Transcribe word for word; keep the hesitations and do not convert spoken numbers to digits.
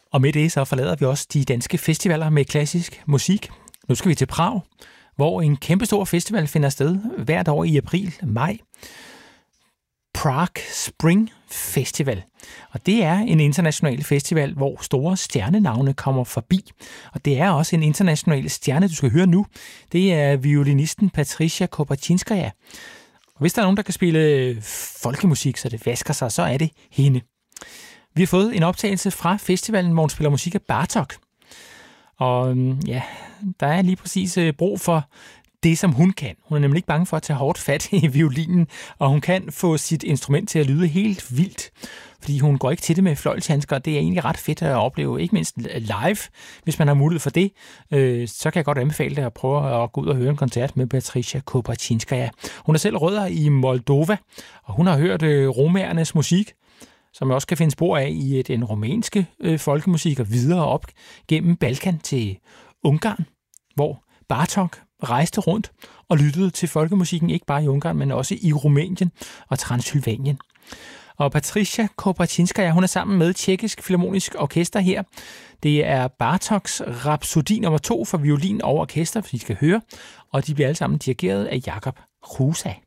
Og med det så forlader vi også de danske festivaler med klassisk musik. Nu skal vi til Prag, hvor en kæmpestor festival finder sted hvert år i april-maj. Prague Spring Festival. Og det er en international festival, hvor store stjernenavne kommer forbi. Og det er også en international stjerne, du skal høre nu. Det er violinisten Patricia Kopachinskaja. Og hvis der er nogen, der kan spille folkemusik, så det vasker sig, så er det hende. Vi har fået en optagelse fra festivalen, hvor hun spiller musik af Bartók. Og ja, der er lige præcis brug for det, som hun kan. Hun er nemlig ikke bange for at tage hårdt fat i violinen, og hun kan få sit instrument til at lyde helt vildt, fordi hun går ikke til det med fløjlshandsker. Det er egentlig ret fedt at opleve, ikke mindst live, hvis man har mulighed for det. Så kan jeg godt anbefale dig at prøve at gå ud og høre en koncert med Patricia Kopachinskaja. Hun er selv rødder i Moldova, og hun har hørt romernes musik, som man også kan finde spor af i den rumænske folkemusik, og videre op gennem Balkan til Ungarn, hvor Bartók rejste rundt og lyttede til folkemusikken, ikke bare i Ungarn, men også i Rumænien og Transylvanien. Og Patricia Kopachinskaja, hun er sammen med Tjekkisk Filharmonisk Orkester her. Det er Bartóks Rhapsodi nummer to for violin og orkester, vi skal høre, og de bliver alle sammen dirigeret af Jakub Hrusa.